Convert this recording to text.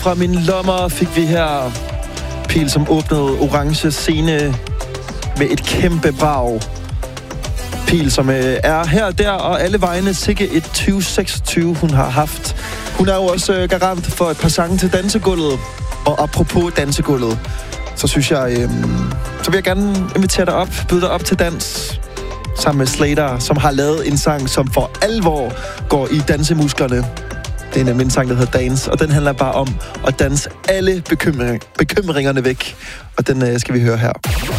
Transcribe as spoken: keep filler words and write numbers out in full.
fra mine lommer fik vi her. Pil, som åbnede orange scene med et kæmpe brag. Pil, som øh, er her og der, og alle vegne sikke et tyve seksogtyve, hun har haft. Hun er jo også øh, garant for et par sange til dansegulvet. Og apropos dansegulvet, så synes jeg, øh, så vil jeg gerne invitere dig op, byde dig op til dans sammen med Slater, som har lavet en sang, som for alvor går i dansemusklerne. Det er nemlig en sang, der hedder Dance, og den handler bare om at danse alle bekymring, bekymringerne væk. Og den øh, skal vi høre her.